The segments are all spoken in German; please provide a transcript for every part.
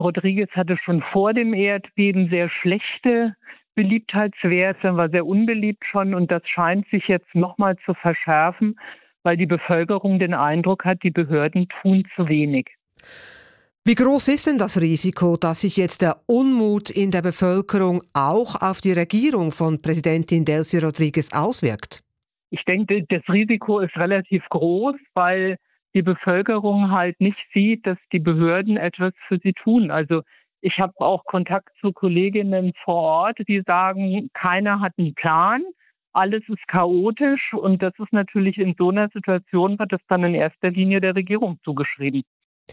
Rodriguez hatte schon vor dem Erdbeben sehr schlechte Beliebtheitswerte, war sehr unbeliebt schon und das scheint sich jetzt nochmal zu verschärfen, weil die Bevölkerung den Eindruck hat, die Behörden tun zu wenig. Wie groß ist denn das Risiko, dass sich jetzt der Unmut in der Bevölkerung auch auf die Regierung von Präsidentin Delcy Rodriguez auswirkt? Ich denke, das Risiko ist relativ groß, weil die Bevölkerung halt nicht sieht, dass die Behörden etwas für sie tun. Also ich habe auch Kontakt zu Kolleginnen vor Ort, die sagen, keiner hat einen Plan, alles ist chaotisch und das ist natürlich in so einer Situation, wird das dann in erster Linie der Regierung zugeschrieben.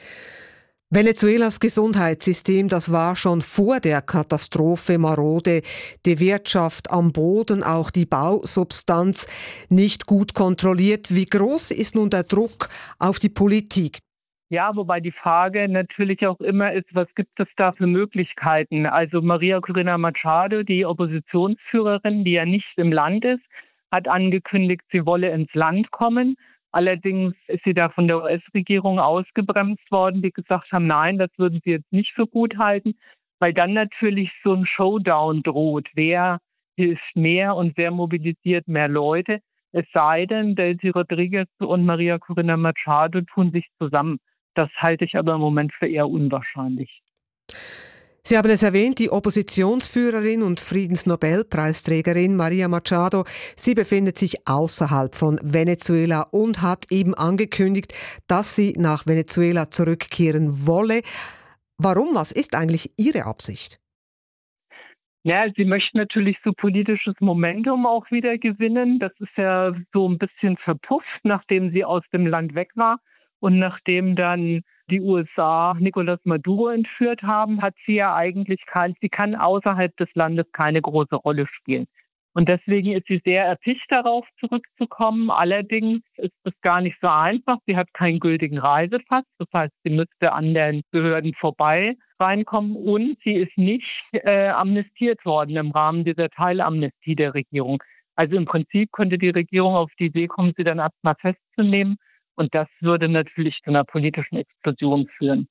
Venezuelas Gesundheitssystem, das war schon vor der Katastrophe marode, die Wirtschaft am Boden, auch die Bausubstanz nicht gut kontrolliert. Wie groß ist nun der Druck auf die Politik? Ja, wobei die Frage natürlich auch immer ist, was gibt es da für Möglichkeiten? Also Maria Corina Machado, die Oppositionsführerin, die ja nicht im Land ist, hat angekündigt, sie wolle ins Land kommen. Allerdings ist sie da von der US-Regierung ausgebremst worden, die gesagt haben, nein, das würden sie jetzt nicht für gut halten, weil dann natürlich so ein Showdown droht. Wer hilft mehr und wer mobilisiert mehr Leute? Es sei denn, Delcy Rodriguez und Maria Corina Machado tun sich zusammen. Das halte ich aber im Moment für eher unwahrscheinlich. Sie haben es erwähnt, die Oppositionsführerin und Friedensnobelpreisträgerin Maria Machado, sie befindet sich außerhalb von Venezuela und hat eben angekündigt, dass sie nach Venezuela zurückkehren wolle. Warum? Was ist eigentlich ihre Absicht? Ja, sie möchte natürlich so politisches Momentum auch wieder gewinnen. Das ist ja so ein bisschen verpufft, nachdem sie aus dem Land weg war. Und nachdem dann die USA Nicolás Maduro entführt haben, hat sie ja eigentlich sie kann außerhalb des Landes keine große Rolle spielen. Und deswegen ist sie sehr erpicht darauf, zurückzukommen. Allerdings ist es gar nicht so einfach. Sie hat keinen gültigen Reisepass. Das heißt, sie müsste an den Behörden vorbei reinkommen. Und sie ist nicht amnestiert worden im Rahmen dieser Teilamnestie der Regierung. Also im Prinzip könnte die Regierung auf die Idee kommen, sie dann erstmal festzunehmen. Und das würde natürlich zu einer politischen Explosion führen.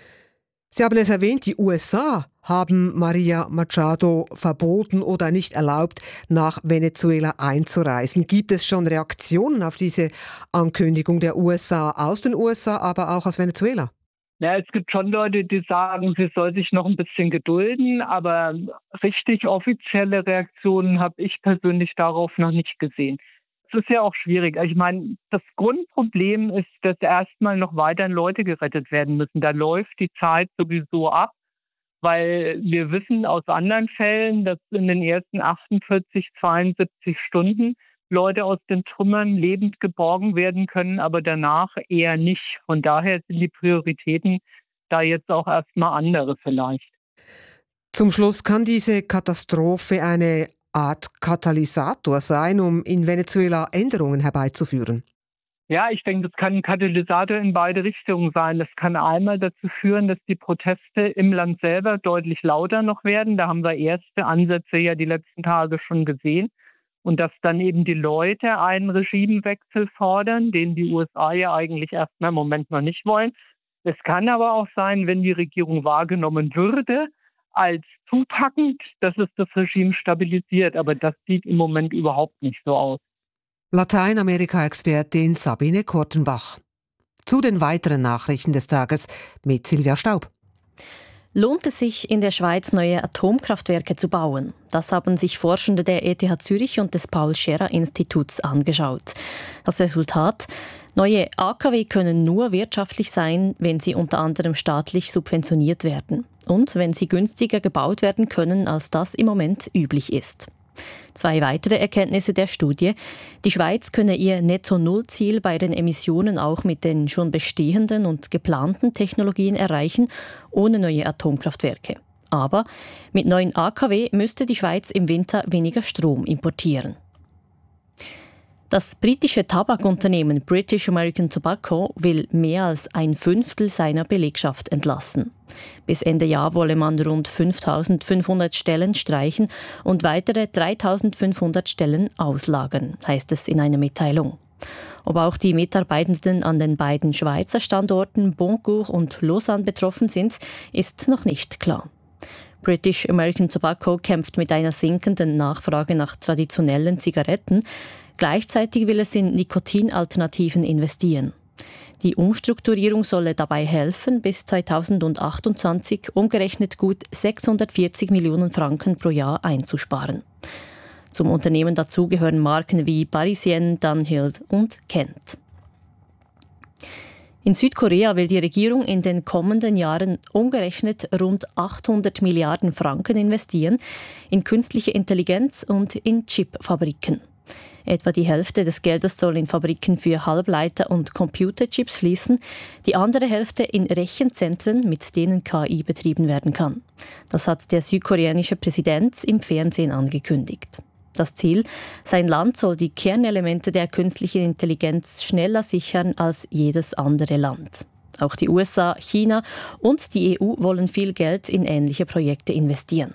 Sie haben es erwähnt, die USA haben Maria Machado verboten oder nicht erlaubt, nach Venezuela einzureisen. Gibt es schon Reaktionen auf diese Ankündigung der USA, aus den USA, aber auch aus Venezuela? Ja, es gibt schon Leute, die sagen, sie soll sich noch ein bisschen gedulden, aber richtig offizielle Reaktionen habe ich persönlich darauf noch nicht gesehen. Es ist ja auch schwierig. Ich meine, das Grundproblem ist, dass erstmal noch weiter Leute gerettet werden müssen. Da läuft die Zeit sowieso ab, weil wir wissen aus anderen Fällen, dass in den ersten 48, 72 Stunden Leute aus den Trümmern lebend geborgen werden können, aber danach eher nicht. Von daher sind die Prioritäten da jetzt auch erstmal andere vielleicht. Zum Schluss, kann diese Katastrophe eine Art Katalysator sein, um in Venezuela Änderungen herbeizuführen? Ja, ich denke, das kann ein Katalysator in beide Richtungen sein. Das kann einmal dazu führen, dass die Proteste im Land selber deutlich lauter noch werden. Da haben wir erste Ansätze ja die letzten Tage schon gesehen. Und dass dann eben die Leute einen Regimewechsel fordern, den die USA ja eigentlich erstmal im Moment noch nicht wollen. Es kann aber auch sein, wenn die Regierung wahrgenommen würde, als zupackend, dass es das Regime stabilisiert. Aber das sieht im Moment überhaupt nicht so aus. Lateinamerika-Expertin Sabine Kortenbach. Zu den weiteren Nachrichten des Tages mit Silvia Staub. Lohnt es sich, in der Schweiz neue Atomkraftwerke zu bauen? Das haben sich Forschende der ETH Zürich und des Paul-Scherrer-Instituts angeschaut. Das Resultat? Neue AKW können nur wirtschaftlich sein, wenn sie unter anderem staatlich subventioniert werden und wenn sie günstiger gebaut werden können, als das im Moment üblich ist. 2 weitere Erkenntnisse der Studie. Die Schweiz könne ihr Netto-Null-Ziel bei den Emissionen auch mit den schon bestehenden und geplanten Technologien erreichen, ohne neue Atomkraftwerke. Aber mit neuen AKW müsste die Schweiz im Winter weniger Strom importieren. Das britische Tabakunternehmen British American Tobacco will mehr als 1/5 seiner Belegschaft entlassen. Bis Ende Jahr wolle man rund 5.500 Stellen streichen und weitere 3.500 Stellen auslagern, heißt es in einer Mitteilung. Ob auch die Mitarbeitenden an den beiden Schweizer Standorten Boncourt und Lausanne betroffen sind, ist noch nicht klar. British American Tobacco kämpft mit einer sinkenden Nachfrage nach traditionellen Zigaretten. Gleichzeitig will es in Nikotinalternativen investieren. Die Umstrukturierung solle dabei helfen, bis 2028 umgerechnet gut 640 Millionen Franken pro Jahr einzusparen. Zum Unternehmen dazu gehören Marken wie Parisien, Dunhill und Kent. In Südkorea will die Regierung in den kommenden Jahren umgerechnet rund 800 Milliarden Franken investieren in künstliche Intelligenz und in Chipfabriken. Etwa die Hälfte des Geldes soll in Fabriken für Halbleiter und Computerchips fließen, die andere Hälfte in Rechenzentren, mit denen KI betrieben werden kann. Das hat der südkoreanische Präsident im Fernsehen angekündigt. Das Ziel: Sein Land soll die Kernelemente der künstlichen Intelligenz schneller sichern als jedes andere Land. Auch die USA, China und die EU wollen viel Geld in ähnliche Projekte investieren.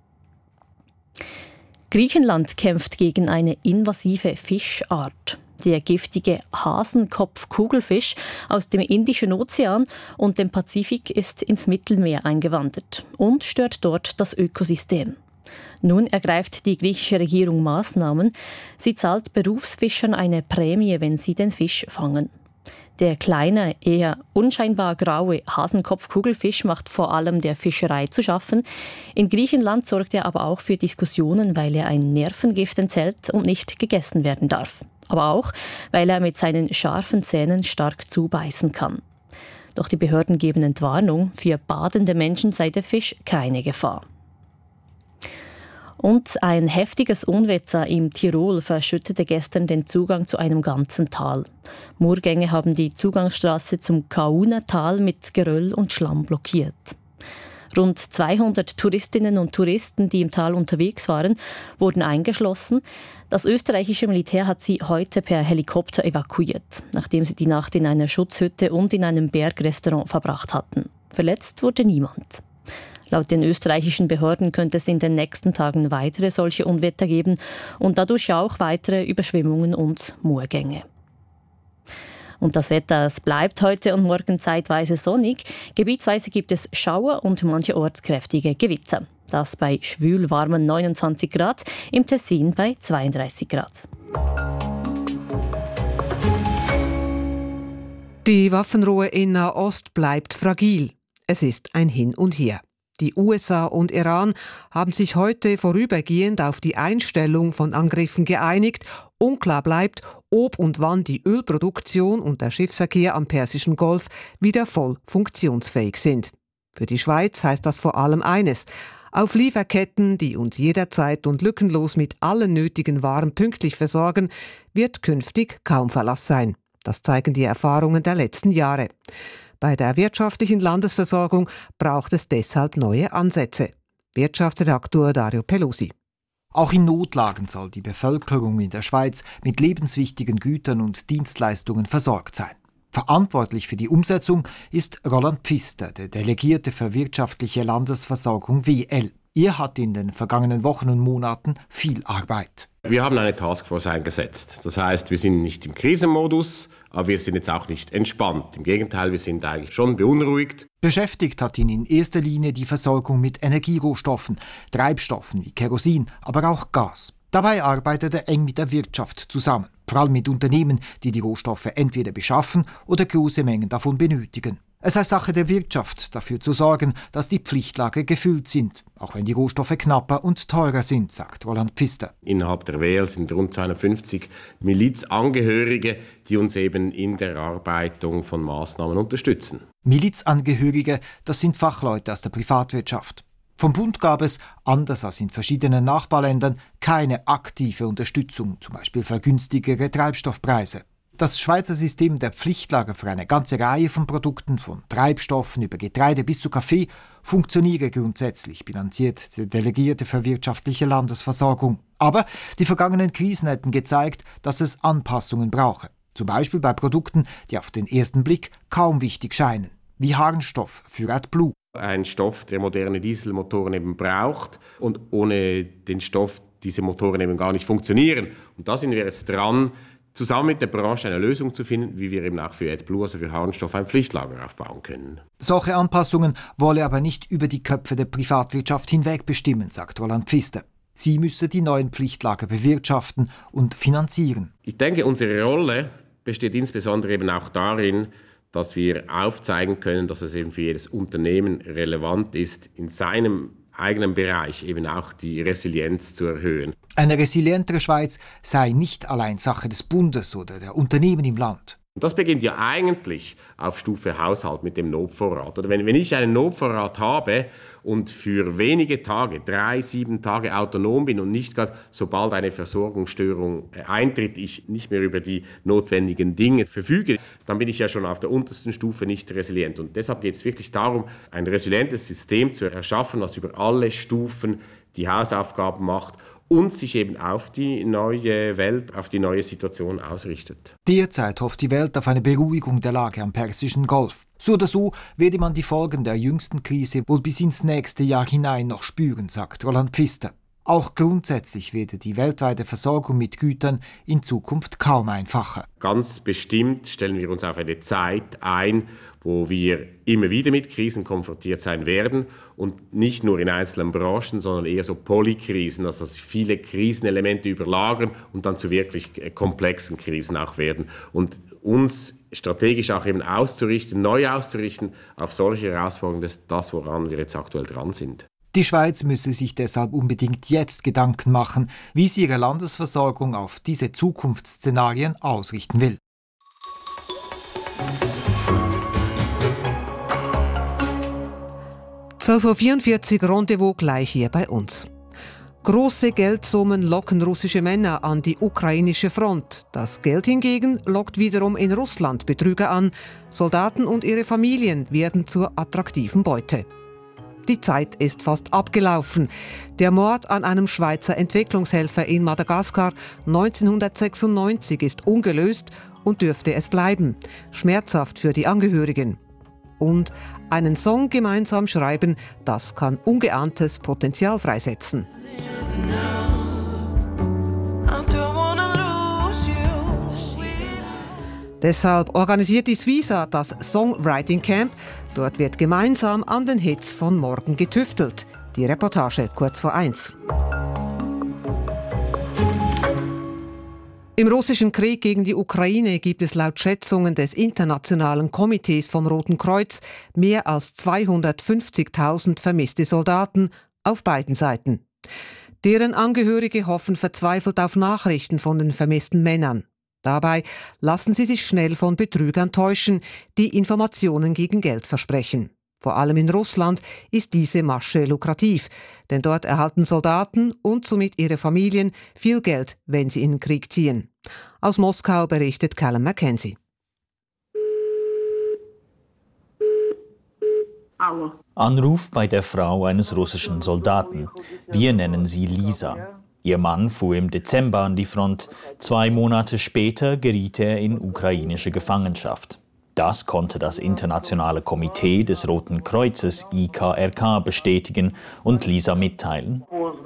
Griechenland kämpft gegen eine invasive Fischart. Der giftige Hasenkopf-Kugelfisch aus dem Indischen Ozean und dem Pazifik ist ins Mittelmeer eingewandert und stört dort das Ökosystem. Nun ergreift die griechische Regierung Maßnahmen. Sie zahlt Berufsfischern eine Prämie, wenn sie den Fisch fangen. Der kleine, eher unscheinbar graue Hasenkopf-Kugelfisch macht vor allem der Fischerei zu schaffen. In Griechenland sorgt er aber auch für Diskussionen, weil er ein Nervengift enthält und nicht gegessen werden darf. Aber auch, weil er mit seinen scharfen Zähnen stark zubeißen kann. Doch die Behörden geben Entwarnung, für badende Menschen sei der Fisch keine Gefahr. Und ein heftiges Unwetter im Tirol verschüttete gestern den Zugang zu einem ganzen Tal. Murgänge haben die Zugangsstraße zum Kaunertal mit Geröll und Schlamm blockiert. Rund 200 Touristinnen und Touristen, die im Tal unterwegs waren, wurden eingeschlossen. Das österreichische Militär hat sie heute per Helikopter evakuiert, nachdem sie die Nacht in einer Schutzhütte und in einem Bergrestaurant verbracht hatten. Verletzt wurde niemand. Laut den österreichischen Behörden könnte es in den nächsten Tagen weitere solche Unwetter geben und dadurch auch weitere Überschwemmungen und Murgänge. Und das Wetter, es bleibt heute und morgen zeitweise sonnig. Gebietsweise gibt es Schauer und mancherorts kräftige Gewitter. Das bei schwül warmen 29 Grad, im Tessin bei 32 Grad. Die Waffenruhe in Nahost bleibt fragil. Es ist ein Hin und Her. Die USA und Iran haben sich heute vorübergehend auf die Einstellung von Angriffen geeinigt. Unklar bleibt, ob und wann die Ölproduktion und der Schiffsverkehr am Persischen Golf wieder voll funktionsfähig sind. Für die Schweiz heißt das vor allem eines: Auf Lieferketten, die uns jederzeit und lückenlos mit allen nötigen Waren pünktlich versorgen, wird künftig kaum Verlass sein. Das zeigen die Erfahrungen der letzten Jahre. Bei der wirtschaftlichen Landesversorgung braucht es deshalb neue Ansätze. Wirtschaftsredaktor Dario Pelosi. Auch in Notlagen soll die Bevölkerung in der Schweiz mit lebenswichtigen Gütern und Dienstleistungen versorgt sein. Verantwortlich für die Umsetzung ist Roland Pfister, der Delegierte für wirtschaftliche Landesversorgung WL. Er hat in den vergangenen Wochen und Monaten viel Arbeit. Wir haben eine Taskforce eingesetzt. Das heißt, wir sind nicht im Krisenmodus, aber wir sind jetzt auch nicht entspannt. Im Gegenteil, wir sind eigentlich schon beunruhigt. Beschäftigt hat ihn in erster Linie die Versorgung mit Energierohstoffen, Treibstoffen wie Kerosin, aber auch Gas. Dabei arbeitet er eng mit der Wirtschaft zusammen, vor allem mit Unternehmen, die die Rohstoffe entweder beschaffen oder große Mengen davon benötigen. Es sei Sache der Wirtschaft, dafür zu sorgen, dass die Pflichtlager gefüllt sind, auch wenn die Rohstoffe knapper und teurer sind, sagt Roland Pfister. Innerhalb der WL sind rund 250 Milizangehörige, die uns eben in der Erarbeitung von Maßnahmen unterstützen. Milizangehörige, das sind Fachleute aus der Privatwirtschaft. Vom Bund gab es, anders als in verschiedenen Nachbarländern, keine aktive Unterstützung, zum Beispiel für günstigere Treibstoffpreise. Das Schweizer System der Pflichtlager für eine ganze Reihe von Produkten, von Treibstoffen über Getreide bis zu Kaffee, funktioniere grundsätzlich, bilanziert der Delegierte für wirtschaftliche Landesversorgung. Aber die vergangenen Krisen hätten gezeigt, dass es Anpassungen brauche. Zum Beispiel bei Produkten, die auf den ersten Blick kaum wichtig scheinen, wie Harnstoff für AdBlue. Ein Stoff, der moderne Dieselmotoren eben braucht und ohne den Stoff diese Motoren eben gar nicht funktionieren. Und da sind wir jetzt dran, zusammen mit der Branche eine Lösung zu finden, wie wir eben auch für AdBlue, also für Harnstoff, ein Pflichtlager aufbauen können. Solche Anpassungen wolle aber nicht über die Köpfe der Privatwirtschaft hinweg bestimmen, sagt Roland Pfister. Sie müsse die neuen Pflichtlager bewirtschaften und finanzieren. Ich denke, unsere Rolle besteht insbesondere eben auch darin, dass wir aufzeigen können, dass es eben für jedes Unternehmen relevant ist, in seinem eigenen Bereich eben auch die Resilienz zu erhöhen. Eine resilientere Schweiz sei nicht allein Sache des Bundes oder der Unternehmen im Land. Und das beginnt ja eigentlich auf Stufe Haushalt mit dem Notvorrat. Oder wenn ich einen Notvorrat habe und für wenige Tage, 3, 7 Tage autonom bin und nicht gerade, sobald eine Versorgungsstörung eintritt, ich nicht mehr über die notwendigen Dinge verfüge, dann bin ich ja schon auf der untersten Stufe nicht resilient. Und deshalb geht es wirklich darum, ein resilientes System zu erschaffen, das über alle Stufen die Hausaufgaben macht und sich eben auf die neue Welt, auf die neue Situation ausrichtet. Derzeit hofft die Welt auf eine Beruhigung der Lage am Persischen Golf. So oder so werde man die Folgen der jüngsten Krise wohl bis ins nächste Jahr hinein noch spüren, sagt Roland Pfister. Auch grundsätzlich werde die weltweite Versorgung mit Gütern in Zukunft kaum einfacher. Ganz bestimmt stellen wir uns auf eine Zeit ein, wo wir immer wieder mit Krisen konfrontiert sein werden und nicht nur in einzelnen Branchen, sondern eher so Polykrisen, also dass viele Krisenelemente überlagern und dann zu wirklich komplexen Krisen auch werden. Und uns strategisch auch eben auszurichten, neu auszurichten auf solche Herausforderungen, das ist das, woran wir jetzt aktuell dran sind. Die Schweiz müsse sich deshalb unbedingt jetzt Gedanken machen, wie sie ihre Landesversorgung auf diese Zukunftsszenarien ausrichten will. «12:44 Uhr, Rendezvous gleich hier bei uns. Große Geldsummen locken russische Männer an die ukrainische Front. Das Geld hingegen lockt wiederum in Russland Betrüger an. Soldaten und ihre Familien werden zur attraktiven Beute. Die Zeit ist fast abgelaufen. Der Mord an einem Schweizer Entwicklungshelfer in Madagaskar 1996 ist ungelöst und dürfte es bleiben. Schmerzhaft für die Angehörigen. Und einen Song gemeinsam schreiben, das kann ungeahntes Potenzial freisetzen. Deshalb organisiert die Suiza das Songwriting Camp. Dort wird gemeinsam an den Hits von morgen getüftelt. Die Reportage kurz vor 1. Im russischen Krieg gegen die Ukraine gibt es laut Schätzungen des Internationalen Komitees vom Roten Kreuz mehr als 250.000 vermisste Soldaten auf beiden Seiten. Deren Angehörige hoffen verzweifelt auf Nachrichten von den vermissten Männern. Dabei lassen sie sich schnell von Betrügern täuschen, die Informationen gegen Geld versprechen. Vor allem in Russland ist diese Masche lukrativ, denn dort erhalten Soldaten und somit ihre Familien viel Geld, wenn sie in den Krieg ziehen. Aus Moskau berichtet Callum Mackenzie. Anruf bei der Frau eines russischen Soldaten. Wir nennen sie Lisa. Ihr Mann fuhr im Dezember an die Front. 2 Monate später geriet er in ukrainische Gefangenschaft. Das konnte das Internationale Komitee des Roten Kreuzes IKRK bestätigen und Lisa mitteilen.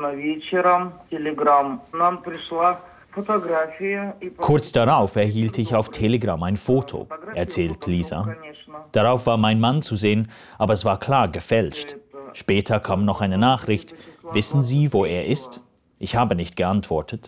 Kurz darauf erhielt ich auf Telegram ein Foto, erzählt Lisa. Darauf war mein Mann zu sehen, aber es war klar gefälscht. Später kam noch eine Nachricht. Wissen Sie, wo er ist? Ich habe nicht geantwortet.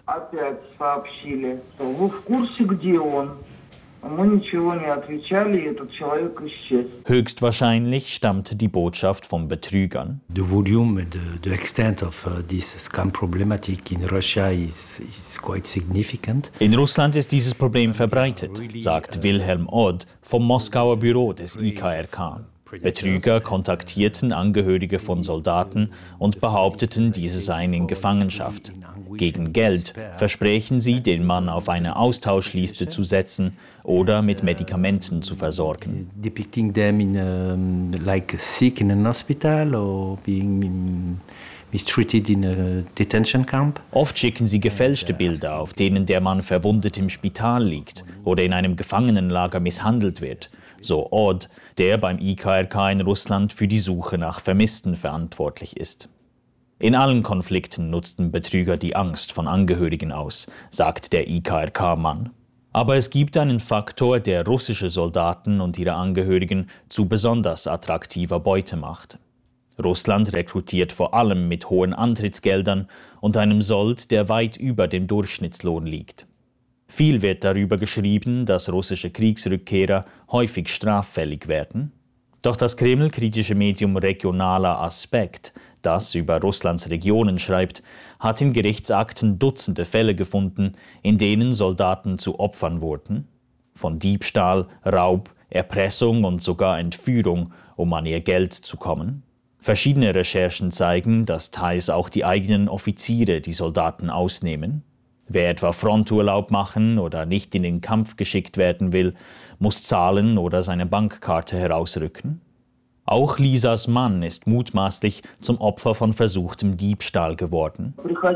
Höchstwahrscheinlich stammte die Botschaft von Betrügern. The volume, the extent of this scam problematic in Russia is quite significant. In Russland ist dieses Problem verbreitet, sagt Wilhelm Odd vom Moskauer Büro des IKRK. Betrüger kontaktierten Angehörige von Soldaten und behaupteten, diese seien in Gefangenschaft. Gegen Geld versprechen sie, den Mann auf eine Austauschliste zu setzen oder mit Medikamenten zu versorgen. Depicting them in like sick in an hospital or being mistreated in a detention camp. Oft schicken sie gefälschte Bilder, auf denen der Mann verwundet im Spital liegt oder in einem Gefangenenlager misshandelt wird. So Odd, der beim IKRK in Russland für die Suche nach Vermissten verantwortlich ist. In allen Konflikten nutzten Betrüger die Angst von Angehörigen aus, sagt der IKRK-Mann. Aber es gibt einen Faktor, der russische Soldaten und ihre Angehörigen zu besonders attraktiver Beute macht. Russland rekrutiert vor allem mit hohen Antrittsgeldern und einem Sold, der weit über dem Durchschnittslohn liegt. Viel wird darüber geschrieben, dass russische Kriegsrückkehrer häufig straffällig werden. Doch das Kreml-kritische Medium Regionaler Aspekt, das über Russlands Regionen schreibt, hat in Gerichtsakten Dutzende Fälle gefunden, in denen Soldaten zu Opfern wurden. Von Diebstahl, Raub, Erpressung und sogar Entführung, um an ihr Geld zu kommen. Verschiedene Recherchen zeigen, dass teils auch die eigenen Offiziere die Soldaten ausnehmen. Wer etwa Fronturlaub machen oder nicht in den Kampf geschickt werden will, muss zahlen oder seine Bankkarte herausrücken. Auch Lisas Mann ist mutmaßlich zum Opfer von versuchtem Diebstahl geworden.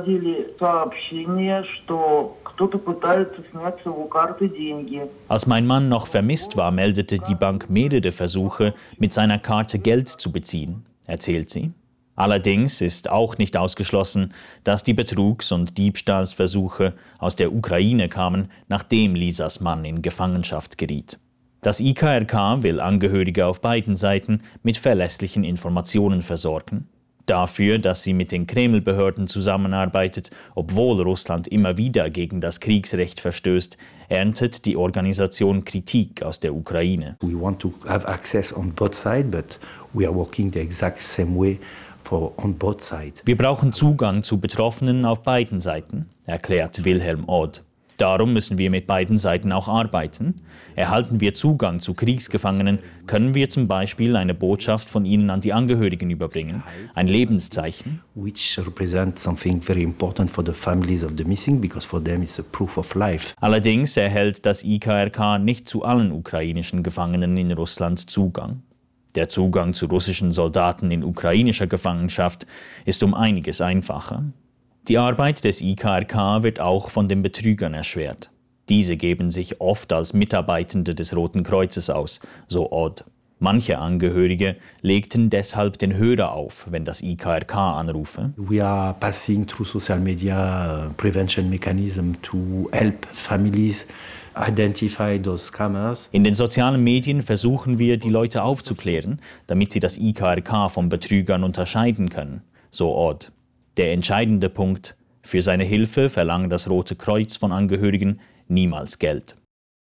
Als mein Mann noch vermisst war, meldete die Bank mehrere Versuche, mit seiner Karte Geld zu beziehen, erzählt sie. Allerdings ist auch nicht ausgeschlossen, dass die Betrugs- und Diebstahlsversuche aus der Ukraine kamen, nachdem Lisas Mann in Gefangenschaft geriet. Das IKRK will Angehörige auf beiden Seiten mit verlässlichen Informationen versorgen. Dafür, dass sie mit den Kreml-Behörden zusammenarbeitet, obwohl Russland immer wieder gegen das Kriegsrecht verstößt, erntet die Organisation Kritik aus der Ukraine. We want to have access on both sides, but we are working the exact same way on both sides. Wir brauchen Zugang zu Betroffenen auf beiden Seiten, erklärt Wilhelm Odd. Darum müssen wir mit beiden Seiten auch arbeiten. Erhalten wir Zugang zu Kriegsgefangenen, können wir zum Beispiel eine Botschaft von ihnen an die Angehörigen überbringen, ein Lebenszeichen. Which represents something very important for the families of the missing, because for them it's a proof of life. Allerdings erhält das IKRK nicht zu allen ukrainischen Gefangenen in Russland Zugang. Der Zugang zu russischen Soldaten in ukrainischer Gefangenschaft ist um einiges einfacher. Die Arbeit des IKRK wird auch von den Betrügern erschwert. Diese geben sich oft als Mitarbeitende des Roten Kreuzes aus, so Odd. Manche Angehörige legten deshalb den Hörer auf, wenn das IKRK anrufe. We are passing through social media prevention mechanism to help families identify those scammers. In den sozialen Medien versuchen wir, die Leute aufzuklären, damit sie das IKRK von Betrügern unterscheiden können, so Odd. Der entscheidende Punkt: Für seine Hilfe verlangt das Rote Kreuz von Angehörigen niemals Geld.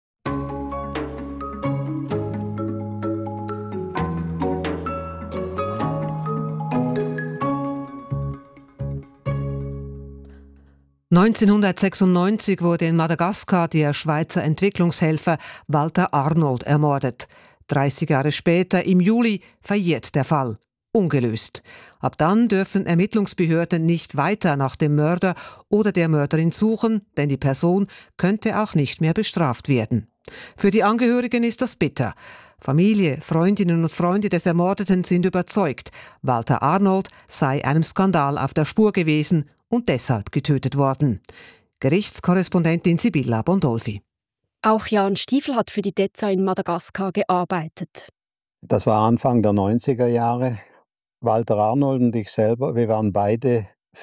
(1996) wurde in Madagaskar der Schweizer Entwicklungshelfer Walter Arnold ermordet. 30 Jahre später, im Juli, verjährt der Fall. Ungelöst. Ab dann dürfen Ermittlungsbehörden nicht weiter nach dem Mörder oder der Mörderin suchen, denn die Person könnte auch nicht mehr bestraft werden. Für die Angehörigen ist das bitter. Familie, Freundinnen und Freunde des Ermordeten sind überzeugt, Walter Arnold sei einem Skandal auf der Spur gewesen und deshalb getötet worden. Gerichtskorrespondentin Sibylla Bondolfi. Auch Jan Stiefel hat für die DEZA in Madagaskar gearbeitet. Das war Anfang der 90er Jahre. Walter Arnold und ich selber, wir waren beide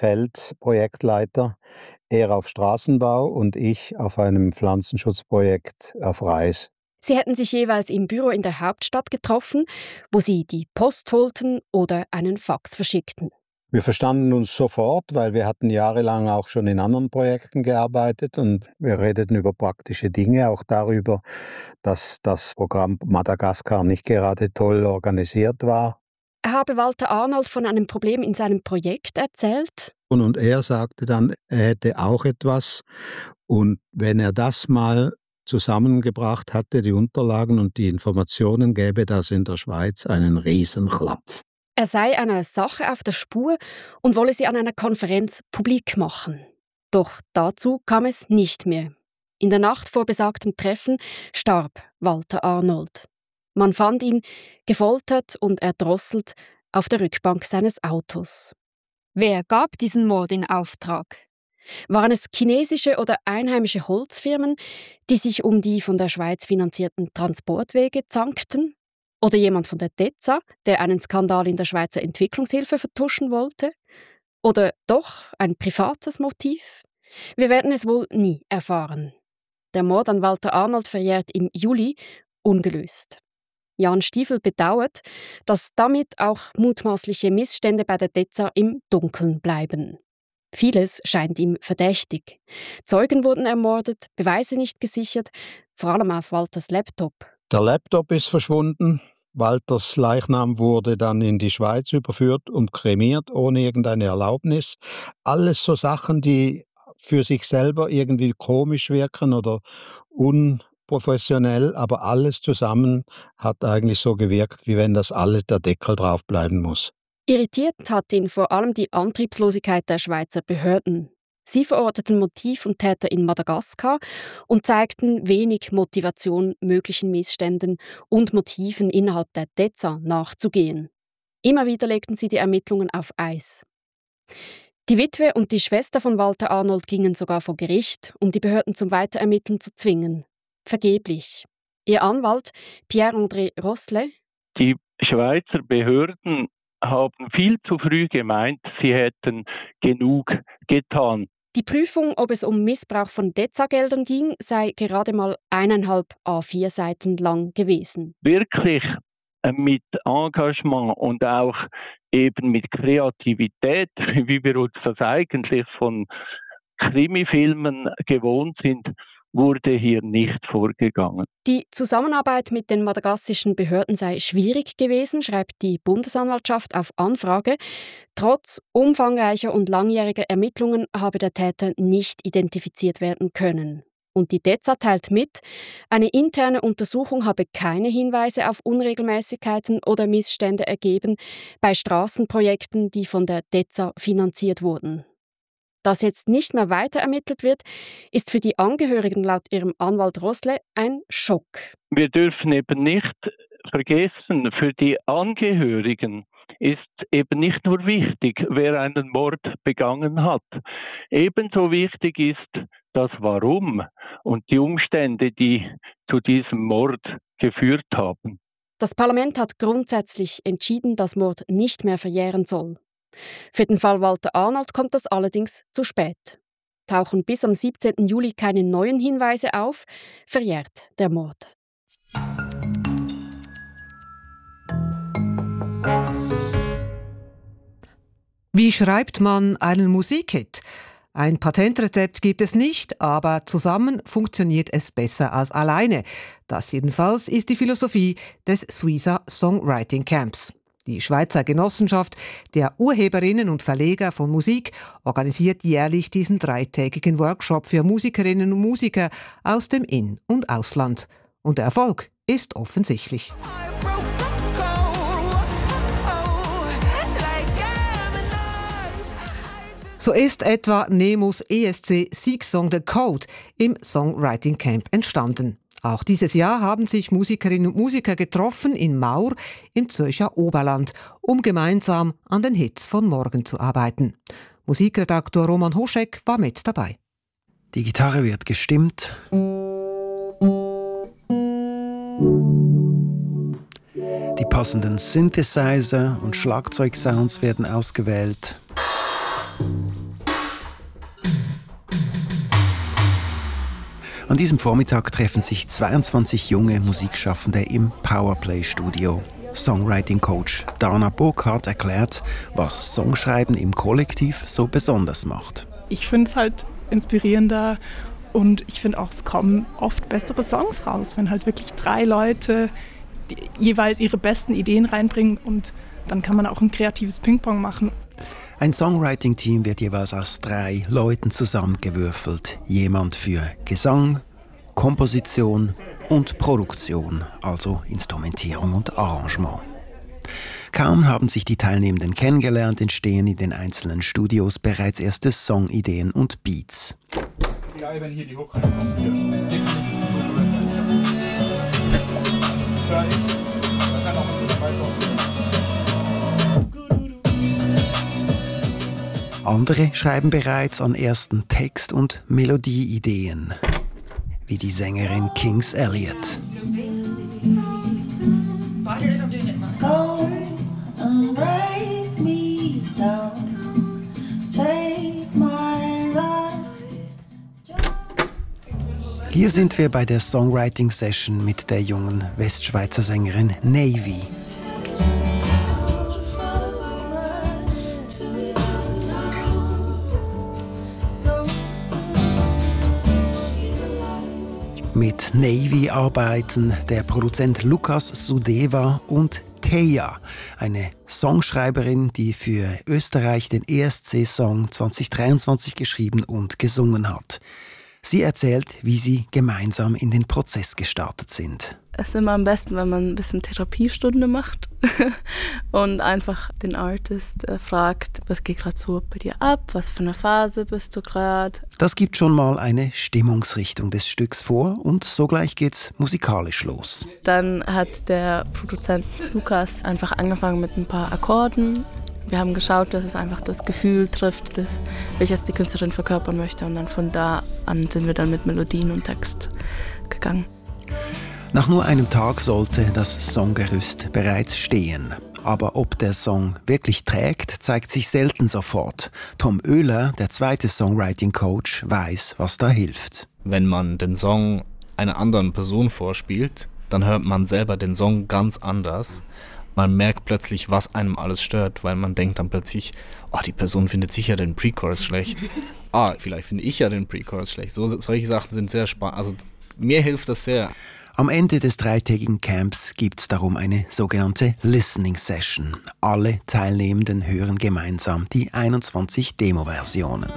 Feldprojektleiter. Er auf Straßenbau und ich auf einem Pflanzenschutzprojekt auf Reis. Sie hätten sich jeweils im Büro in der Hauptstadt getroffen, wo sie die Post holten oder einen Fax verschickten. Wir verstanden uns sofort, weil wir hatten jahrelang auch schon in anderen Projekten gearbeitet und wir redeten über praktische Dinge, auch darüber, dass das Programm Madagaskar nicht gerade toll organisiert war. Er habe Walter Arnold von einem Problem in seinem Projekt erzählt. Und er sagte dann, er hätte auch etwas und wenn er das mal zusammengebracht hatte, die Unterlagen und die Informationen, gäbe das in der Schweiz einen Riesenklapf. Er sei einer Sache auf der Spur und wolle sie an einer Konferenz publik machen. Doch dazu kam es nicht mehr. In der Nacht vor besagtem Treffen starb Walter Arnold. Man fand ihn gefoltert und erdrosselt auf der Rückbank seines Autos. Wer gab diesen Mord in Auftrag? Waren es chinesische oder einheimische Holzfirmen, die sich um die von der Schweiz finanzierten Transportwege zankten? Oder jemand von der DEZA, der einen Skandal in der Schweizer Entwicklungshilfe vertuschen wollte? Oder doch ein privates Motiv? Wir werden es wohl nie erfahren. der Mord an Walter Arnold verjährt im Juli, ungelöst. Jan Stiefel bedauert, dass damit auch mutmaßliche Missstände bei der DEZA im Dunkeln bleiben. Vieles scheint ihm verdächtig. Zeugen wurden ermordet, Beweise nicht gesichert, vor allem auf Walters Laptop. Der Laptop ist verschwunden. Walters Leichnam wurde dann in die Schweiz überführt und kremiert, ohne irgendeine Erlaubnis. Alles so Sachen, die für sich selber irgendwie komisch wirken oder unprofessionell, aber alles zusammen hat eigentlich so gewirkt, wie wenn das alles der Deckel drauf bleiben muss. Irritiert hat ihn vor allem die Antriebslosigkeit der Schweizer Behörden. Sie verorteten Motiv und Täter in Madagaskar und zeigten wenig Motivation, möglichen Missständen und Motiven innerhalb der DEZA nachzugehen. Immer wieder legten sie die Ermittlungen auf Eis. Die Witwe und die Schwester von Walter Arnold gingen sogar vor Gericht, um die Behörden zum Weiterermitteln zu zwingen. Vergeblich. Ihr Anwalt Pierre-André Rossle: Die Schweizer Behörden haben viel zu früh gemeint, sie hätten genug getan. Die Prüfung, ob es um Missbrauch von DEZA-Geldern ging, sei gerade mal 1,5 A4 Seiten lang gewesen. Wirklich mit Engagement und auch eben mit Kreativität, wie wir uns das eigentlich von Krimifilmen gewohnt sind, wurde hier nicht vorgegangen. Die Zusammenarbeit mit den madagassischen Behörden sei schwierig gewesen, schreibt die Bundesanwaltschaft auf Anfrage. Trotz umfangreicher und langjähriger Ermittlungen habe der Täter nicht identifiziert werden können. Und die DEZA teilt mit, eine interne Untersuchung habe keine Hinweise auf Unregelmäßigkeiten oder Missstände ergeben bei Straßenprojekten, die von der DEZA finanziert wurden. Dass jetzt nicht mehr weiter ermittelt wird, ist für die Angehörigen laut ihrem Anwalt Rossle ein Schock. Wir dürfen eben nicht vergessen, für die Angehörigen ist eben nicht nur wichtig, wer einen Mord begangen hat. Ebenso wichtig ist das Warum und die Umstände, die zu diesem Mord geführt haben. Das Parlament hat grundsätzlich entschieden, dass Mord nicht mehr verjähren soll. Für den Fall Walter Arnold kommt das allerdings zu spät. Tauchen bis am 17. Juli keine neuen Hinweise auf, verjährt der Mord. Wie schreibt man einen Musikhit? Ein Patentrezept gibt es nicht, aber zusammen funktioniert es besser als alleine. Das jedenfalls ist die Philosophie des Suiza Songwriting Camps. Die Schweizer Genossenschaft der Urheberinnen und Verleger von Musik organisiert jährlich diesen 3-tägigen Workshop für Musikerinnen und Musiker aus dem In- und Ausland. Und der Erfolg ist offensichtlich. So ist etwa Nemus ESC Siegsong The Code im Songwriting Camp entstanden. Auch dieses Jahr haben sich Musikerinnen und Musiker getroffen in Maur im Zürcher Oberland, um gemeinsam an den Hits von morgen zu arbeiten. Musikredaktor Roman Hoschek war mit dabei. Die Gitarre wird gestimmt. Die passenden Synthesizer und Schlagzeugsounds werden ausgewählt. An diesem Vormittag treffen sich 22 junge Musikschaffende im Powerplay-Studio. Songwriting-Coach Dana Burkhardt erklärt, was Songschreiben im Kollektiv so besonders macht. Ich finde es halt inspirierender und ich finde auch, es kommen oft bessere Songs raus, wenn halt wirklich 3 Leute jeweils ihre besten Ideen reinbringen und dann kann man auch ein kreatives Ping-Pong machen. Ein Songwriting-Team wird jeweils aus 3 Leuten zusammengewürfelt. Jemand für Gesang, Komposition und Produktion, also Instrumentierung und Arrangement. Kaum haben sich die Teilnehmenden kennengelernt, entstehen in den einzelnen Studios bereits erste Songideen und Beats. Ja, wenn hier die Hook reinkommt. Hier kann ich man kann auch Andere schreiben bereits an ersten Text- und Melodieideen, wie die Sängerin Kings Elliott. Hier sind wir bei der Songwriting-Session mit der jungen Westschweizer Sängerin Navy. Mit Navy arbeiten der Produzent Lukas Sudeva und Teja, eine Songschreiberin, die für Österreich den ESC-Song 2023 geschrieben und gesungen hat. Sie erzählt, wie sie gemeinsam in den Prozess gestartet sind. Es ist immer am besten, wenn man ein bisschen Therapiestunde macht und einfach den Artist fragt, was geht gerade so bei dir ab, was für eine Phase bist du gerade. Das gibt schon mal eine Stimmungsrichtung des Stücks vor und sogleich geht's musikalisch los. Dann hat der Produzent Lukas einfach angefangen mit ein paar Akkorden. Wir haben geschaut, dass es einfach das Gefühl trifft, welches die Künstlerin verkörpern möchte. Und dann von da an sind wir dann mit Melodien und Text gegangen. Nach nur einem Tag sollte das Songgerüst bereits stehen. Aber ob der Song wirklich trägt, zeigt sich selten sofort. Tom Oehler, der zweite Songwriting-Coach, weiß, was da hilft. Wenn man den Song einer anderen Person vorspielt, dann hört man selber den Song ganz anders. Man merkt plötzlich, was einem alles stört, weil man denkt dann plötzlich, oh, die Person findet sicher den Pre-Chorus schlecht. Vielleicht finde ich ja den Pre-Chorus schlecht. Solche Sachen sind sehr spannend. Also mir hilft das sehr. Am Ende des dreitägigen Camps gibt es darum eine sogenannte Listening Session. Alle Teilnehmenden hören gemeinsam die 21 Demo-Versionen.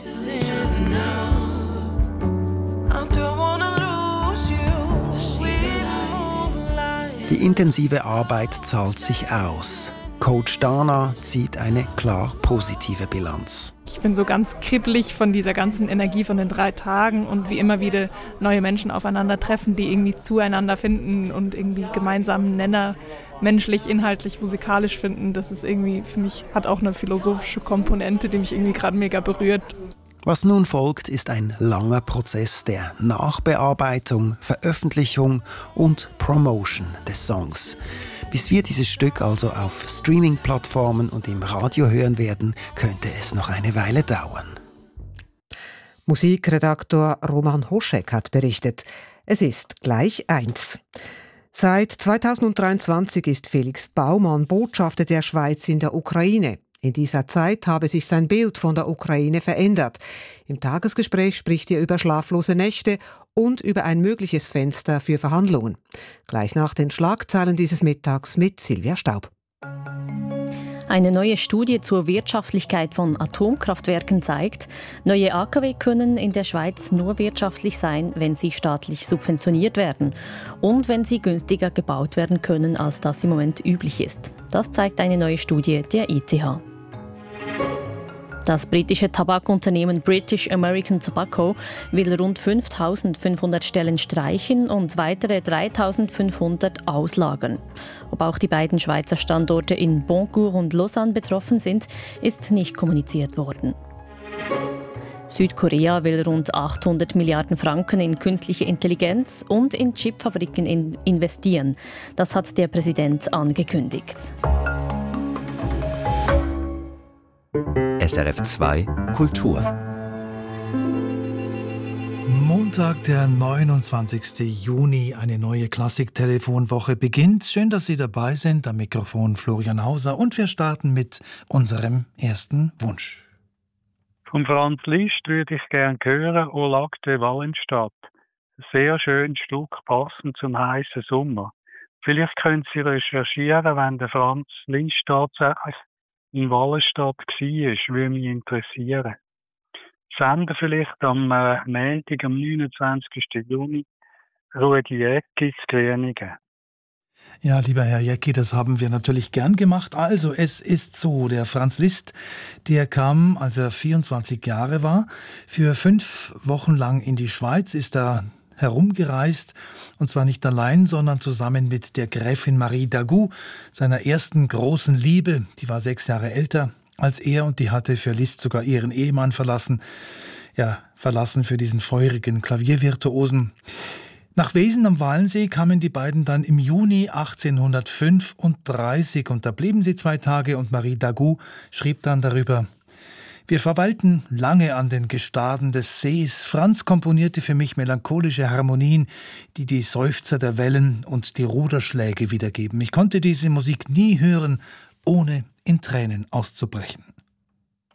Die intensive Arbeit zahlt sich aus. Coach Dana zieht eine klar positive Bilanz. Ich bin so ganz kribbelig von dieser ganzen Energie von den 3 Tagen und wie immer wieder neue Menschen aufeinandertreffen, die irgendwie zueinander finden und irgendwie gemeinsamen Nenner menschlich, inhaltlich, musikalisch finden. Das ist irgendwie, für mich, hat auch eine philosophische Komponente, die mich irgendwie gerade mega berührt. Was nun folgt, ist ein langer Prozess der Nachbearbeitung, Veröffentlichung und Promotion des Songs. Bis wir dieses Stück also auf Streaming-Plattformen und im Radio hören werden, könnte es noch eine Weile dauern. Musikredaktor Roman Hoschek hat berichtet, es ist gleich 1. Seit 2023 ist Felix Baumann Botschafter der Schweiz in der Ukraine. In dieser Zeit habe sich sein Bild von der Ukraine verändert. Im Tagesgespräch spricht er über schlaflose Nächte und über ein mögliches Fenster für Verhandlungen. Gleich nach den Schlagzeilen dieses Mittags mit Silvia Staub. Eine neue Studie zur Wirtschaftlichkeit von Atomkraftwerken zeigt, neue AKW können in der Schweiz nur wirtschaftlich sein, wenn sie staatlich subventioniert werden und wenn sie günstiger gebaut werden können, als das im Moment üblich ist. Das zeigt eine neue Studie der ETH. Das britische Tabakunternehmen British American Tobacco will rund 5.500 Stellen streichen und weitere 3.500 auslagern. Ob auch die beiden Schweizer Standorte in Boncourt und Lausanne betroffen sind, ist nicht kommuniziert worden. Südkorea will rund 800 Milliarden Franken in künstliche Intelligenz und in Chipfabriken investieren. Das hat der Präsident angekündigt. SRF 2 Kultur. Montag, der 29. Juni, eine neue Klassik-Telefonwoche beginnt. Schön, dass Sie dabei sind. Am Mikrofon Florian Hauser und wir starten mit unserem ersten Wunsch. Von Franz Liszt würde ich gerne hören, «O Lac de Wallenstadt». Ein sehr schönes Stück, passend zum heißen Sommer. Vielleicht können Sie recherchieren, wenn der Franz Liszt tatsächlich in Wallenstadt war, würde mich interessieren. Senden vielleicht am Montag, am 29. Juni, Rudi Jäcki zu Grünigen. Ja, lieber Herr Jäcki, das haben wir natürlich gern gemacht. Also, es ist so, der Franz Liszt, der kam, als er 24 Jahre war, für 5 Wochen lang in die Schweiz, ist da herumgereist, und zwar nicht allein, sondern zusammen mit der Gräfin Marie Dagout, seiner ersten großen Liebe. Die war 6 Jahre älter als er und die hatte für Liszt sogar ihren Ehemann verlassen. Ja, verlassen für diesen feurigen Klaviervirtuosen. Nach Wesen am Walensee kamen die beiden dann im Juni 1835 und da blieben sie 2 Tage und Marie Dagout schrieb dann darüber: Wir verweilten lange an den Gestaden des Sees. Franz komponierte für mich melancholische Harmonien, die die Seufzer der Wellen und die Ruderschläge wiedergeben. Ich konnte diese Musik nie hören, ohne in Tränen auszubrechen.